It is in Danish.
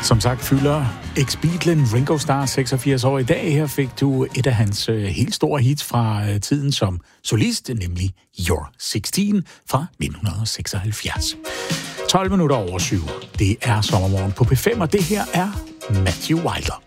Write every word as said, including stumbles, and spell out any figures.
Som sagt fylder ex-Beatlen Ringo Starr seksogfirs år i dag. Her fik du et af hans øh, helt store hits fra øh, tiden som solist, nemlig You're seksten fra nitten seksoghalvfjerds. tolv minutter over syv. Det er sommermorgen på P fem, og det her er Matthew Wilder.